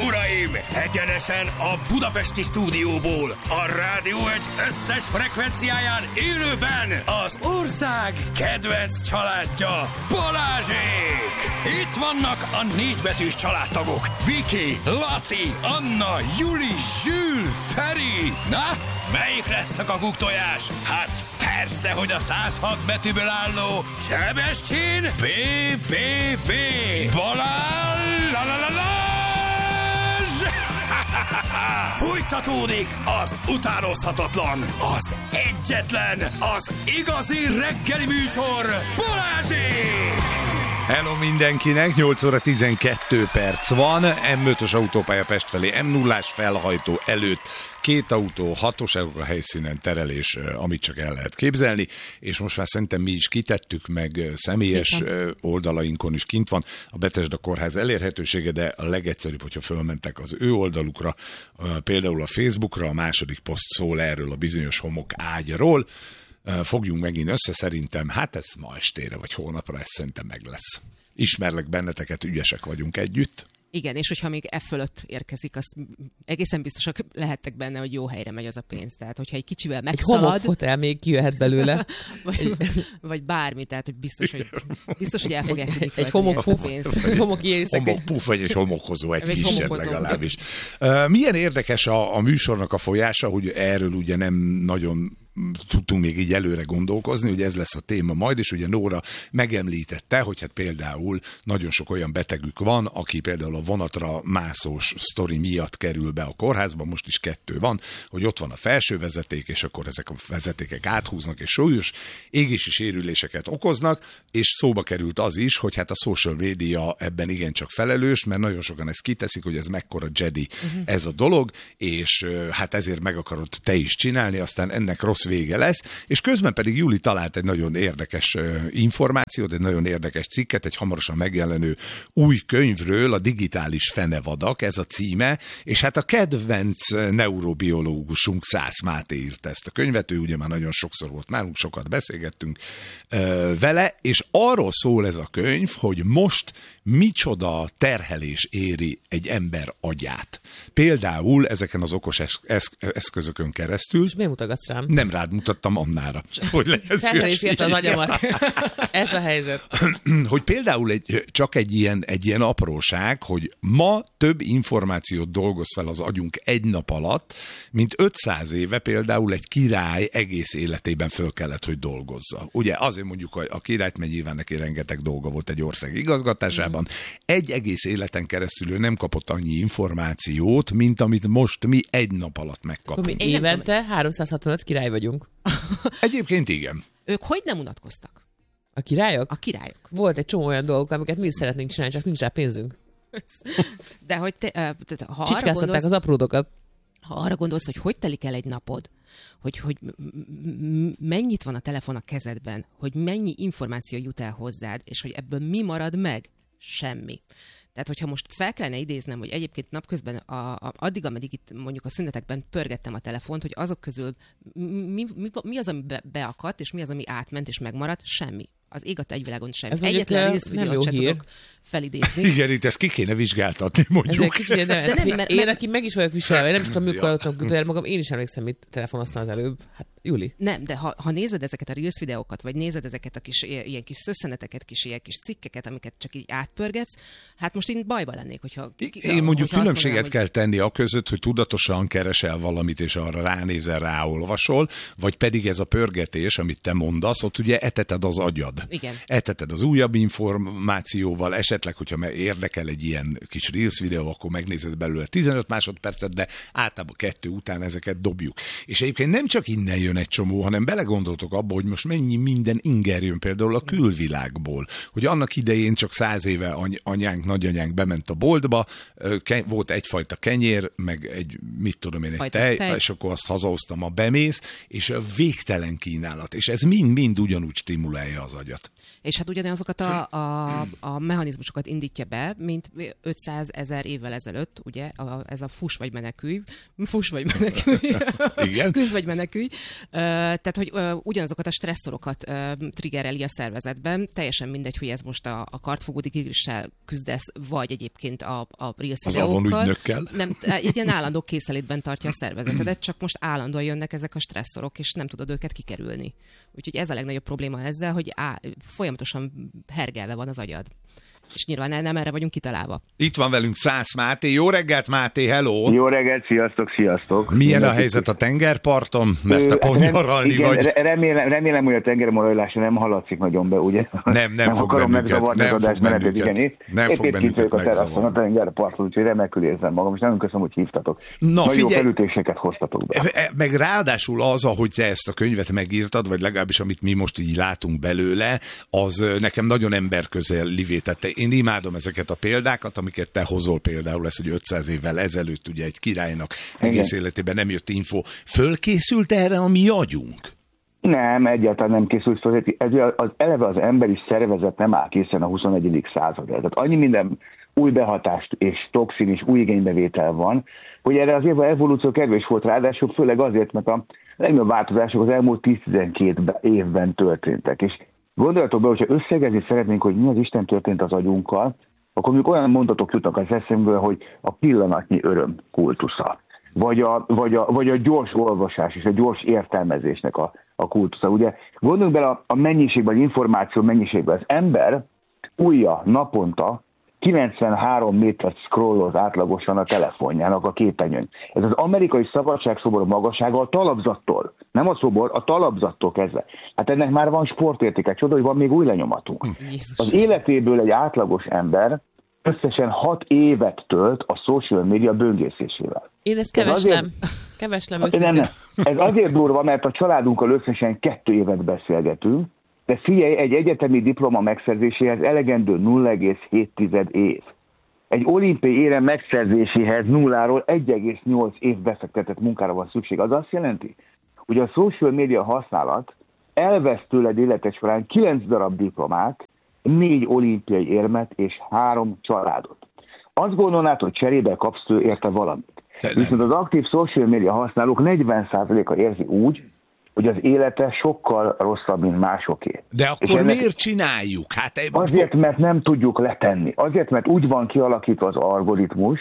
uraim! Egyenesen a budapesti stúdióból, a Rádió Egy összes frekvenciáján élőben az ország kedvenc családja, Balázsék! Itt vannak a négybetűs családtagok, Viki, Laci, Anna, Juli, Zsül, Feri. Na, melyik lesz a kakuktojás? Hát persze, hogy a 106 betűből álló Sebestyén BBB Fújtatódik az utánozhatatlan, az egyetlen, az igazi reggeli műsor, Balázsék! Hello mindenkinek, 8 óra 12 perc van, M5-ös autópálya Pest felé, M0-ás felhajtó előtt, 2 autó, hatóságok a helyszínen, terelés, amit csak el lehet képzelni, és most már szerintem mi is kitettük, meg személyes oldalainkon is kint van a Bethesda kórház elérhetősége, de a legegyszerűbb, hogyha fölmentek az ő oldalukra, például a Facebookra, a második poszt szól erről a bizonyos homok ágyról. Fogjunk megint össze, szerintem, hát ez ma estére vagy hónapra, ez szerintem meg lesz. Ismerlek benneteket, ügyesek vagyunk együtt. Igen, és hogyha még fölött érkezik, azt egészen biztosak lehettek benne, hogy jó helyre megy az a pénz. Tehát, hogyha egy kicsivel megszalad... Egy homokfotel még kijöhet belőle. vagy bármi, tehát hogy biztos, hogy el fogják tudni egy homokpuf, egy homokpuf, vagy egy homokozó, egy kisebb legalábbis. Milyen érdekes a műsornak a folyása, hogy erről ugye nem nagyon tudtunk még így előre gondolkozni, hogy ez lesz a téma majd, és ugye Nóra megemlítette, hogy hát például nagyon sok olyan betegük van, aki például a vonatra mászós sztori miatt kerül be a kórházba, most is 2 van, hogy ott van a felső vezeték, és akkor ezek a vezetékek áthúznak, és súlyos égési sérüléseket okoznak, és szóba került az is, hogy hát a social media ebben igencsak felelős, mert nagyon sokan ezt kiteszik, hogy ez mekkora Jedi ez a dolog, és hát ezért meg akarod te is csinálni, aztán ennek rossz vége lesz, és közben pedig Juli talált egy nagyon érdekes információt, egy nagyon érdekes cikket, egy hamarosan megjelenő új könyvről, a Digitális fenevadak, ez a címe, és hát a kedvenc neurobiológusunk Szász Máté írta ezt a könyvet, ő ugye már nagyon sokszor volt nálunk, sokat beszélgettünk vele, és arról szól ez a könyv, hogy most micsoda terhelés éri egy ember agyát. Például ezeken az okos eszközökön keresztül. És miért mutogatsz rám? Nem rád mutattam Annára. Hogy legyen szíves. Az agyamat. Ez a helyzet. Hogy például csak egy ilyen apróság, hogy ma több információt dolgoz fel az agyunk egy nap alatt, mint 500 éve például egy király egész életében föl kellett, hogy dolgozza. Ugye azért mondjuk, hogy a királyt, mert nyilván neki rengeteg dolga volt egy ország igazgatásában. Egy egész életen keresztül ő nem kapott annyi információt, mint amit most mi egy nap alatt megkapunk. Mi évente 365 király vagyunk. Egyébként igen. Ők hogy nem unatkoztak? A királyok? A királyok. Volt egy csomó olyan dolgok, amiket mi szeretnénk csinálni, csak nincs rá pénzünk. De hogy ha csicskáztatták az apródokat. Ha arra gondolsz, hogy telik el egy napod, hogy mennyit van a telefon a kezedben, hogy mennyi információ jut el hozzád, és hogy ebből mi marad meg? Semmi. Tehát, hogyha most fel kellene idéznem, hogy egyébként napközben addig, ameddig itt mondjuk a szünetekben pörgettem a telefont, hogy azok közül mi az, ami beakadt, és mi az, ami átment és megmaradt, semmi. Az ég a egyvilágon semmi. Egyetlen Reels videót sem tudok felidézni. Igen, itt ezt ki kéne vizsgáltatni, mondjuk. Én neki meg is vagyok viselve, nem is tudom, mikor adottam magam, én is emlékszem, mit telefonoztam az előbb. Hát, Juli. Nem, de ha nézed ezeket a Reels videókat, vagy nézed ezeket a ilyen kis szösszeneteket, ilyen kis cikkeket, amiket csak így átpörgetsz, hát most én bajba lennék, hogyha... Én mondjuk különbséget kell tenni a között, hogy tudatosan keresel valamit, és arra ránézel, ráolvasol, vagy pedig ez a pörgetés, amit te mondasz, ott ugye eteted az agyad. Igen. Eteted az újabb információval, esetleg, hogyha érdekel egy ilyen kis Reels videó, akkor megnézed belőle 15 másodpercet, de általában 2 után ezeket dobjuk. És egyébként nem csak innen jön egy csomó, hanem belegondoltok abba, hogy most mennyi minden inger jön például a külvilágból. Hogy annak idején csak 100 éve anyánk, nagyanyánk bement a boltba, volt egyfajta kenyér, meg egy, mit tudom én, egy tej, és akkor azt hazahoztam, a bemész, és a végtelen kínálat. És ez mind ugyanúgy stimulálja az agyat. És hát ugyanazokat a mechanizmusokat indítja be, mint 500 000 évvel ezelőtt, ugye, ez a fuss vagy menekülj, küzd vagy menekülj, tehát, hogy ugyanazokat a stresszorokat triggereli a szervezetben, teljesen mindegy, hogy ez most a kartfogódi grillissel küzdesz, vagy egyébként a Reels videókkal. Nem, egy ilyen állandó készelétben tartja a szervezetedet, csak most állandóan jönnek ezek a stresszorok, és nem tudod őket kikerülni. Úgyhogy ez a legnagyobb probléma ezzel, hogy folyamatosan hergelve van az agyad. És nyilván nem erre vagyunk kitalálva. Itt van velünk Szász Máté. Jó reggelt, Máté, hello! Jó reggelt, sziasztok! Milyen a helyzet a tengerparton? Mert te pont nyaralni vagy. Remélem, hogy a tengermaradása nem haladszik nagyon be, ugye? Nem fog bennünket. Nem fog bennünket megzavarni. A tengerparton, úgyhogy remekül érzem magam, és nagyon köszönöm, hogy hívtatok. Nagyon jó felütéseket hoztatok be. Meg ráadásul az, ahogy te ezt a könyvet megírtad, vagy legalábbis amit mi most így látunk belőle, az nekem nagyon emberközelivé tette. Én imádom ezeket a példákat, amiket te hozol, például ez, hogy 500 évvel ezelőtt ugye egy királynak egész életében nem jött info. Fölkészült erre a mi agyunk? Nem, egyáltalán nem készült. Eleve az emberi szervezet nem áll készen a 21. századra. Tehát annyi minden új behatást és toxin és új igénybevétel van, hogy erre az evolúció kedves volt, ráadásul főleg azért, mert a legnagyobb változások az elmúlt 10-12 évben történtek. És gondoljatok be, hogyha összegezni szeretnénk, hogy mi az Isten történt az agyunkkal, akkor mondjuk olyan mondatok jutnak az eszemből, hogy a pillanatnyi öröm kultusza, vagy a gyors olvasás és a gyors értelmezésnek a kultusza. Ugye gondoljunk bele a mennyiségben, az információ mennyiségben. Az ember ujja naponta 93 métert scrolloz átlagosan a telefonjának a képernyőn. Ez az amerikai szabadságszobor magassága a talapzattól, nem a szobor, a talapzattól kezdve. Hát ennek már van sportértéke, csoda, hogy van még új lenyomatunk. Az életéből egy átlagos ember összesen 6 évet tölt a social media böngészésével. Én ezt keveslem őszintén. Nem. Ez azért durva, mert a családunkkal összesen 2 évet beszélgetünk, de figyelj, egy egyetemi diploma megszerzéséhez elegendő 0,7 év. Egy olimpiai érem megszerzéséhez nulláról 1,8 év befektetett munkára van szükség. Az azt jelenti, hogy a social media használat elvesz tőled életed során 9 darab diplomát, 4 olimpiai érmet és 3 családot. Azt gondolnád, hogy cserébe kapsz érte valamit. Viszont az aktív social media használók 40%-a érzi úgy, hogy az élete sokkal rosszabb, mint másoké. De akkor miért csináljuk? Azért, mert nem tudjuk letenni. Azért, mert úgy van kialakítva az algoritmus,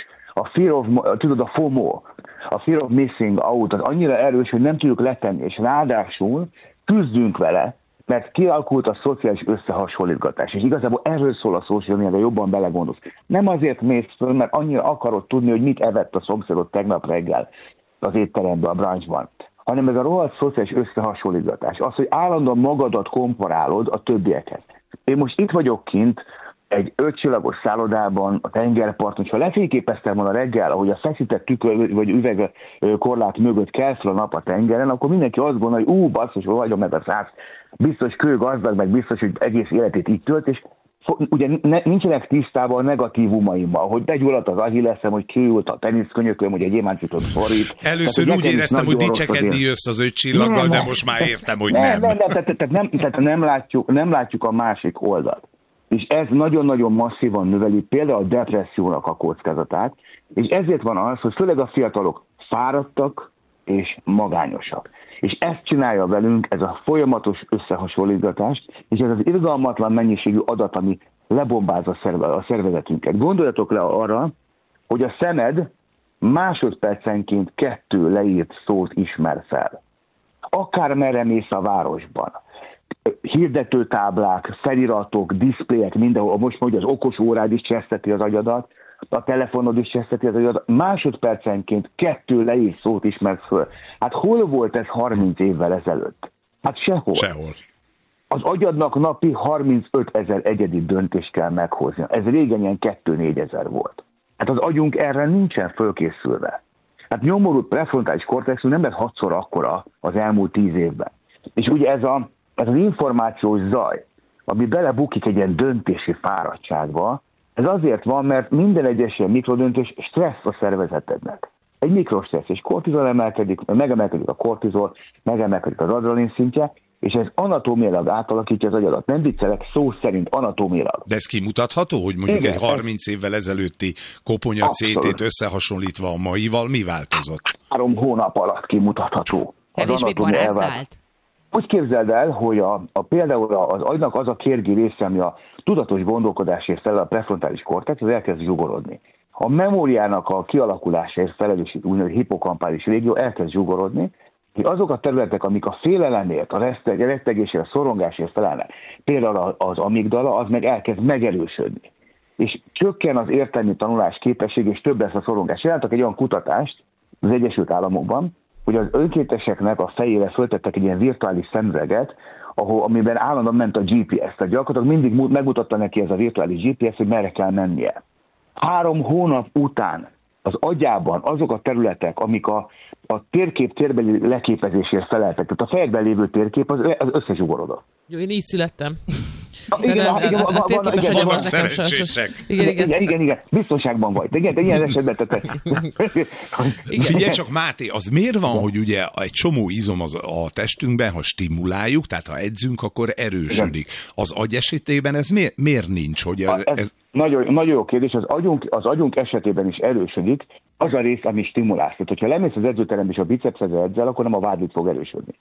a FOMO, a fear of missing out, az annyira erős, hogy nem tudjuk letenni, és ráadásul küzdünk vele, mert kialakult a szociális összehasonlítgatás. És igazából erről szól a social media, de jobban belegondolsz. Nem azért mész föl, mert annyira akarod tudni, hogy mit evett a szomszédod tegnap reggel az étteremben, a brunchban, hanem ez a rohadt szociális összehasonlítgatás. Az, hogy állandóan magadat komparálod a többiekhez. Én most itt vagyok kint egy 5 csillagos szállodában, a tengerparton, és ha lefényképeztem volna reggel, ahogy a feszített tükör vagy üvegkorlát mögött kell fel a nap a tengeren, akkor mindenki azt gondolja, hogy basszus, vagyom meg a száz, biztos kőgazdag, meg biztos, hogy egész életét így tölt, és ugye nincsenek tisztában a negatívumaimmal, hogy begyulladt az ahilleszem, hogy kiült a teniszkönyököm, hogy egy gyémáncított szorít. Először úgy éreztem, hogy dicsekedni jössz az 5 csillaggal, de most már értem, hogy nem. Tehát nem látjuk a másik oldalt. És ez nagyon-nagyon masszívan növeli például a depressziónak a kockázatát, és ezért van az, hogy főleg a fiatalok fáradtak és magányosak. És ezt csinálja velünk ez a folyamatos összehasonlítgatás, és ez az irgalmatlan mennyiségű adat, ami lebombázza a szervezetünket. Gondoljatok le arra, hogy a szemed másodpercenként 2 leírt szót ismer fel. Akármerre mész a városban. Hirdetőtáblák, feliratok, diszpléjek, mindenhol, most mondja, az okos órád is cseszteti az agyadat, a telefonod is cseszteti az agyadat, másodpercenként 2 leírt szót ismersz föl. Hát hol volt ez 30 évvel ezelőtt? Hát sehol. Az agyadnak napi 35 000 egyedi döntést kell meghozni. Ez régen ilyen 2-4 ezer volt. Hát az agyunk erre nincsen fölkészülve. Hát nyomorult prefrontális kortexus nem lett 6-szor akkora az elmúlt 10 évben. És ugye ez az információs zaj, ami belebukik egy ilyen döntési fáradtságba, ez azért van, mert minden egyes ilyen mikrodöntés stressz a szervezetednek. Egy mikrostressz, és kortizol emelkedik, megemelkedik a kortizol, megemelkedik az adrenalin szintje, és ez anatómiailag átalakítja az agyadat. Nem viccelek, szó szerint anatómiailag. De ez kimutatható, hogy mondjuk egy 30 évvel ezelőtti koponya CT-t összehasonlítva a maival mi változott? 3 hónap alatt kimutatható. Kevésbé barázdált? Úgy képzeld el, hogy például az agynak az a kérgi része, ami a tudatos gondolkodásért felel, a prefrontális kortex, az elkezd zsugorodni. A memóriának a kialakulásért felelős úgynevezett hippokampális régió elkezd zsugorodni, hogy azok a területek, amik a félelemért, a rettegésért, a szorongásért felelnek, például az amigdala, az meg elkezd megerősödni. És csökken az értelmi tanulás képesség, és több lesz a szorongás. Csináltak egy olyan kutatást az Egyesült Államokban, hogy az önkénteseknek a fejére föltettek egy ilyen virtuális szemüveget, amiben állandóan ment a GPS. Tehát gyakorlatilag mindig megmutatta neki ez a virtuális GPS, hogy merre kell mennie. 3 hónap után az agyában azok a területek, amik a térkép térbeli leképezésért feleltek, tehát a fejedben lévő térkép az összezsugorodott. Jó, én így születtem. Vannak szerencsések. Igen, biztonságban vagy. Igen, de ilyen esetben Figyelj csak, Máté, az miért van, hogy ugye egy csomó izom a testünkben, ha stimuláljuk, tehát ha edzünk, akkor erősödik. Az agy esetében ez miért nincs? Hogy ez... Nagyon jó kérdés, az agyunk esetében is erősödik, az a rész, ami stimulálsz. Tehát, hogyha lemész az edzőterembe és a bicepszedre edzel, akkor nem a vádlit fog erősödni.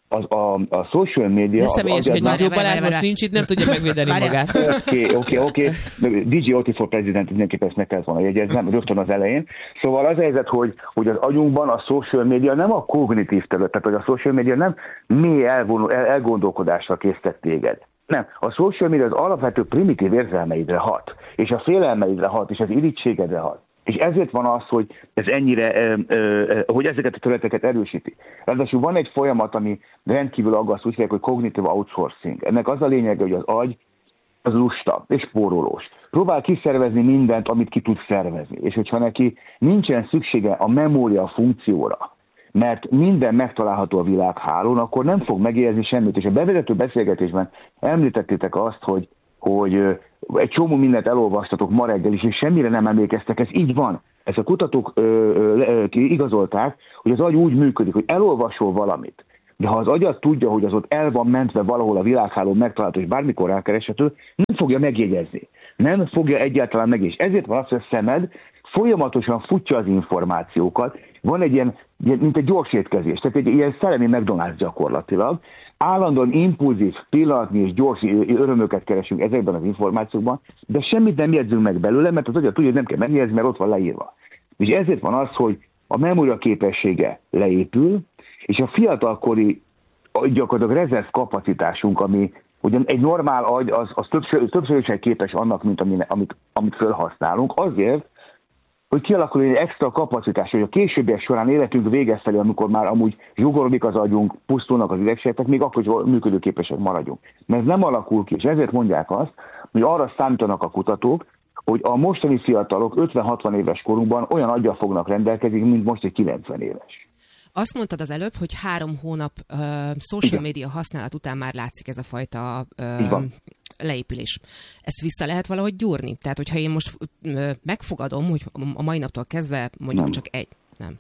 A social media... Ne személyeskedj, jó, Balázs most nincs itt, nem tudja megvédeni magát. Oké. DJ Oti for President mindenképpen ezt meg kellett volna jegyeznem, rögtön az elején. Szóval az a helyzet, hogy az agyunkban a social media nem a kognitív terület, tehát hogy a social media nem mély elgondolkodásra késztet téged. Nem, a social media az alapvető primitív érzelmeidre hat, és a félelmeidre hat, és az irítségedre hat. És ezért van az, hogy ez ennyire, hogy ezeket a területeket erősíti. Ráadásul van egy folyamat, ami rendkívül aggaszt, úgy hívják, hogy cognitive outsourcing. Ennek az a lényege, hogy az agy az lusta és spórolós. Próbál kiszervezni mindent, amit ki tud szervezni. És hogyha neki nincsen szüksége a memória funkcióra, mert minden megtalálható a világhálón, akkor nem fog megérzni semmit. És a bevezető beszélgetésben említettétek azt, hogy egy csomó mindent elolvastatok ma reggel is, és semmire nem emlékeztek. Ez így van. Ezt a kutatók igazolták, hogy az agy úgy működik, hogy elolvasol valamit, de ha az agyad tudja, hogy az ott el van mentve valahol a világhálón megtalálható, és bármikor rákereshető, nem fogja megjegyezni. Nem fogja egyáltalán megjegyezni. Ezért van az, hogy a szemed folyamatosan futja az információkat. Van egy ilyen, mint egy gyors étkezés, tehát egy ilyen szellemi McDonald's gyakorlatilag. Állandóan impulzív, pillanatnyi és gyors örömöket keresünk ezekben az információkban, de semmit nem jegyzünk meg belőle, mert az agyat tudja, hogy nem kell megjegyezni, mert ott van leírva. És ezért van az, hogy a memória képessége leépül, és a fiatalkori gyakorlatilag rezerv kapacitásunk, ami ugye egy normál agy, az többször képes annak, mint amit felhasználunk, azért, hogy kialakul egy extra kapacitás, hogy a későbbiek során életünk vége felé, amikor már amúgy zsugorodik az agyunk, pusztulnak az idegsejtek, még akkor, hogy működőképesek maradjunk. Mert ez nem alakul ki, és ezért mondják azt, hogy arra számítanak a kutatók, hogy a mostani fiatalok 50-60 éves korunkban olyan aggyal fognak rendelkezni, mint most egy 90 éves. Azt mondtad az előbb, hogy 3 hónap social media használat után már látszik ez a fajta leépülés. Ezt vissza lehet valahogy gyúrni? Tehát, hogyha én most megfogadom, hogy a mai naptól kezdve mondjuk csak egy. Nem.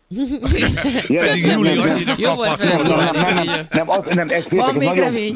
Pedig Júli annyira kapaszkodott. Van még remény.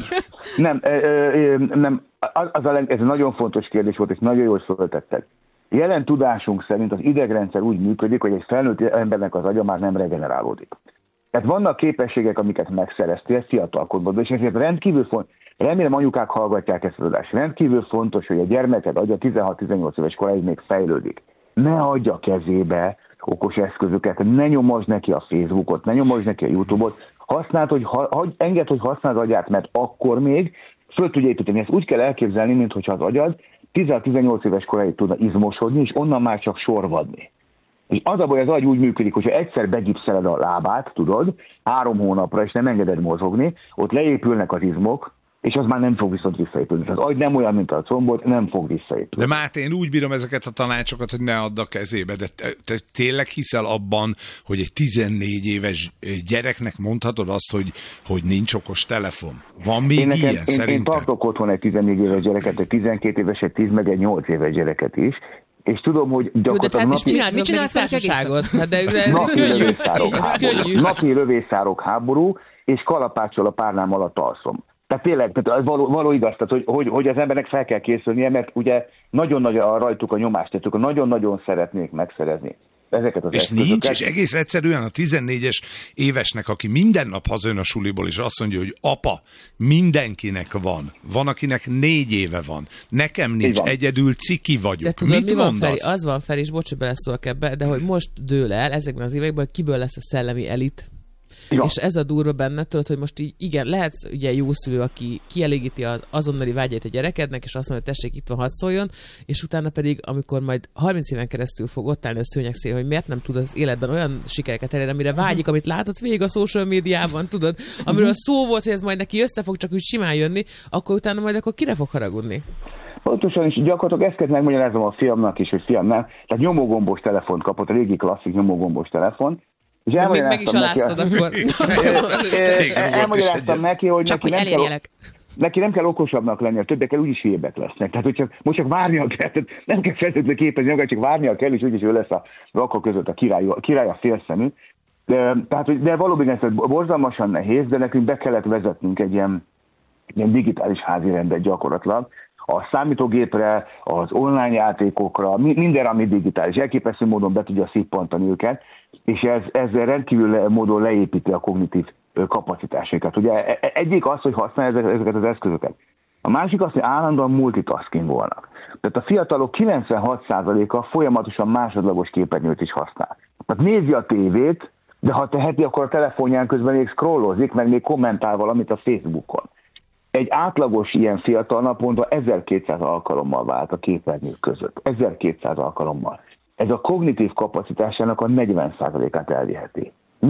Ez nagyon fontos kérdés volt, és nagyon jól föltetted. Jelen tudásunk szerint az idegrendszer úgy működik, hogy egy felnőtt embernek az agya már nem regenerálódik. Tehát vannak képességek, amiket megszereztél fiatalkodban, és ezért rendkívül fontos, remélem anyukák hallgatják ezt az adást, rendkívül fontos, hogy a gyermeked agya 16-18 éves koráig még fejlődik. Ne adj a kezébe okos eszközöket, ne nyomasd neki a Facebookot, ne nyomasd neki a YouTube-ot, engedd, hogy használd az agyát, mert akkor még föl tudja építeni. Ezt úgy kell elképzelni, mintha az agyad 16-18 éves koráig tudna izmosodni, és onnan már csak sorvadni. És az a baj, az agy úgy működik, hogyha egyszer begipszeled a lábát, tudod, 3 hónapra, és nem engeded mozogni, ott leépülnek az izmok, és az már nem fog viszont visszaépülni. Az agy nem olyan, mint a combot, nem fog visszaépülni. De Máté, én úgy bírom ezeket a tanácsokat, hogy ne add a kezébe, de te tényleg hiszel abban, hogy egy 14 éves gyereknek mondhatod azt, hogy nincs okos telefon? Van még ilyen szerinted? Én tartok otthon egy 14 éves gyereket, egy 12 éves, egy 10 meg egy 8 éves gyereket is, és tudom, hogy gyakorlatilag mit csinálsz társaságot? Napi lövészárok háború, és kalapáccsal a párnám alatt alszom. Tehát tényleg, tehát való igaz, tehát, hogy az embernek fel kell készülnie, mert ugye nagyon nagy rajtuk a nyomást, tehát nagyon-nagyon szeretnék megszerezni ezeket az eszközöket. Nincs, és egész egyszerűen a 14-es évesnek, aki minden nap hazajön a suliból, és azt mondja, hogy apa, mindenkinek van. Van, akinek 4 éve van. Nekem nincs, egyedül ciki vagyok. De tudod, mit van, mondasz? Feri? Az van, Feri, és bocs, hogy beleszólok ebbe, de hogy most dől el ezekben az években, hogy kiből lesz a szellemi elit. Ja. És ez a durva benne, tudod, hogy most így, igen, lehetsz ugye jó szülő, aki kielégíti az azonnali vágyait a gyerekednek, és azt mondja, hogy tessék, itt van, hadd szóljon, és utána pedig, amikor majd 30 éven keresztül fog ott állni a szőnyeg szélén, hogy miért nem tud az életben olyan sikereket elérni, amire vágyik, amit látott végig a social médiában, tudod, amiről szó volt, hogy ez majd neki össze fog csak úgy simán jönni, akkor utána majd akkor kire fog haragudni? Pontosan, és gyakorlatilag ezt kell megmagyarázom a fiamnak is, hogy fiam nem. Tehát nyomógombos telefont kapott, a régi klasszik nyomógombos telefon. És meg is aláztad akkor. Elmagyaráztam neki, hogy neki nem kell okosabbnak lenni, a többiekkel úgyis hülyébbek lesznek. Tehát, hogy most csak várnia kell, tehát nem kell feltétlenül képezni magát, csak várnia kell, és úgyis ő lesz a rakok között a király a félszemű. De valóban ez borzalmasan nehéz, de nekünk be kellett vezetnünk egy ilyen digitális házirendet gyakorlatilag. A számítógépre, az online játékokra, mindenre, ami digitális. Elképesztő módon be tudja szippantani őket, és ez rendkívül módon leépíti a kognitív kapacitásokat. Ugye egyik az, hogy használja ezeket az eszközöket. A másik az, hogy állandóan multitaskingolnak. Tehát a fiatalok 96%-a folyamatosan másodlagos képernyőt is használ. Tehát nézi a tévét, de ha teheti, akkor a telefonján közben még scrollozik, meg még kommentál valamit a Facebookon. Egy átlagos ilyen fiatal naponta 1200 alkalommal vált a képernyők között. 1200 alkalommal. Ez a kognitív kapacitásának a 40%-át elviheti.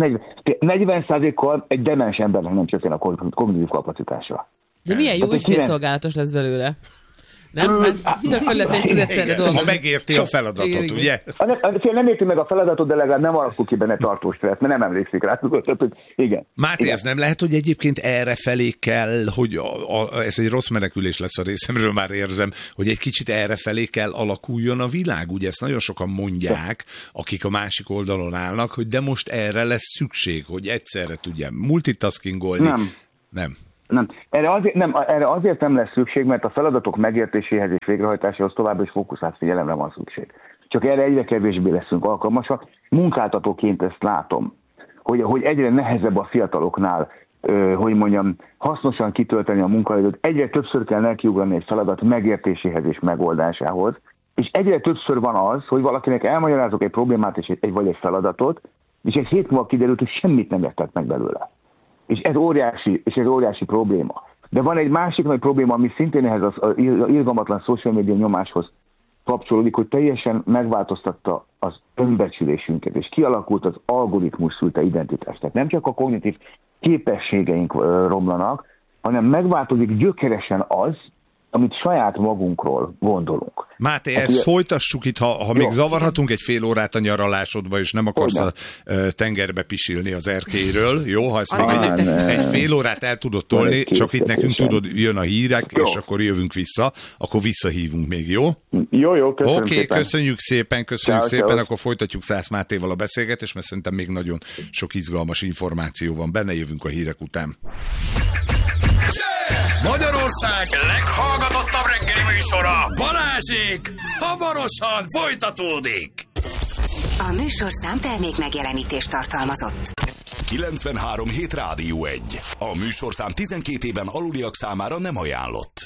40%-kal egy demens embernek nem csökken a kognitív kapacitása. De milyen jó ügyfélszolgálatos lesz belőle? Nem? Több felületen is tud egyszerre dolgozni. Ha megérti a feladatot, igen, ugye? Nem érti meg a feladatot, de legalább nem alakul ki benne tartós stressz, mert nem emlékszik rá. Igen. Máté, igen. Ez nem lehet, hogy egyébként erre felé kell, hogy ez egy rossz menekülés lesz a részemről, már érzem, hogy egy kicsit erre felé kell alakuljon a világ. Ugye ezt nagyon sokan mondják, akik a másik oldalon állnak, hogy de most erre lesz szükség, hogy egyszerre tudjam multitaskingolni. Nem. Erre azért nem lesz szükség, mert a feladatok megértéséhez és végrehajtásához továbbra is fókuszált figyelemre van szükség. Csak erre egyre kevésbé leszünk alkalmasak. Munkáltatóként ezt látom, hogy egyre nehezebb a fiataloknál, hasznosan kitölteni a munkaidőt. Egyre többször kell nekiugrani egy feladat megértéséhez és megoldásához. És egyre többször van az, hogy valakinek elmagyarázok egy problémát vagy egy feladatot, és egy hét múlva kiderült, hogy semmit nem értett meg belőle. És ez óriási probléma. De van egy másik nagy probléma, ami szintén ehhez az irgalmatlan social media nyomáshoz kapcsolódik, hogy teljesen megváltoztatta az önbecsülésünket, és kialakult az algoritmus szülte identitás. Tehát nem csak a kognitív képességeink romlanak, hanem megváltozik gyökeresen az, amit saját magunkról gondolunk. Máté, ezt folytassuk itt, ha még zavarhatunk egy fél órát a nyaralásodba, és nem akarsz a tengerbe pisilni az erkélyről, jó? Ha ezt még egy fél órát el tudod tolni, csak itt nekünk tudod, jön a hírek, és akkor jövünk vissza, akkor visszahívunk még, jó? Jó, köszönöm szépen. Köszönjük szépen, akkor folytatjuk Szász Mátéval a beszélgetést, mert szerintem még nagyon sok izgalmas információ van benne, jövünk a hírek után. Magyarország leghallgatottabb reggeli műsora, Balázsék hamarosan folytatódik. A műsorszám termék megjelenítést tartalmazott. 93 Hét Rádió 1. A műsorszám 12 éven aluliak számára nem ajánlott.